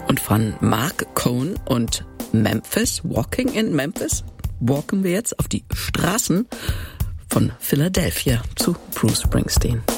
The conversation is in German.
Und von Mark Cohn und Memphis, Walking in Memphis, walken wir jetzt auf die Straßen von Philadelphia zu Bruce Springsteen.